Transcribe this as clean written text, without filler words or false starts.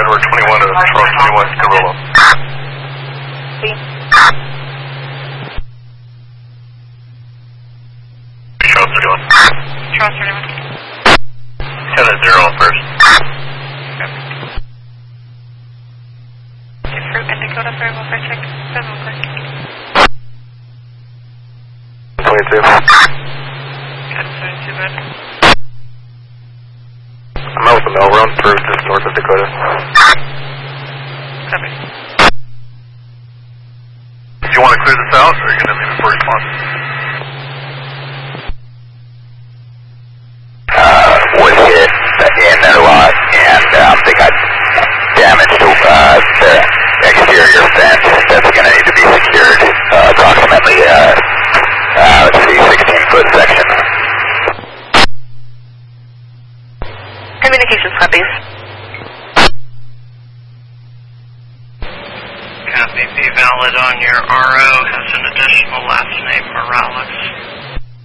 Edward 21 to Charles 21, Carrillo. Charles 31. Charles 31. 10 at 0 on first. Fruit and Dakota for a check. 7 quick. 22. Got 22 bud. I'm out with the Mill Road through just north of Dakota. Copy. Do you want to clear this out, or are you going to leave it for response? Was hit in their lot, and they got damage to the exterior fence that's going to need to be secured, approximately, let's see, 16-foot section. Communications copies. Copy, be valid on your RO, have sent